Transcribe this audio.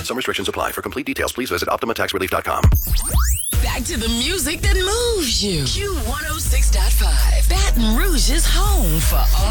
Some restrictions apply. For complete details, please visit OptimaTaxRelief.com. Back to the music that moves you. Q106.5. Baton Rouge's home for all.